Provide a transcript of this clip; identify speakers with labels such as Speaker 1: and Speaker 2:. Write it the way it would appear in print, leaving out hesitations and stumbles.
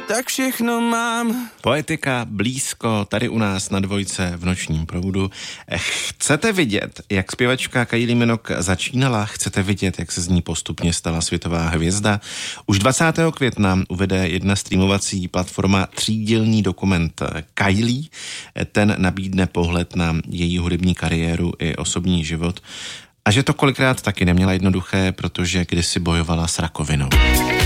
Speaker 1: tak všechno mám.
Speaker 2: Poetika blízko tady u nás na Dvojce v nočním proudu. Chcete vidět, jak zpěvačka Kylie Minogue začínala? Chcete vidět, jak se z ní postupně stala světová hvězda? Už 20. května uvede jedna streamovací platforma třídílný dokument Kylie. Ten nabídne pohled na její hudební kariéru i osobní život. A že to kolikrát taky neměla jednoduché, protože kdysi bojovala s rakovinou.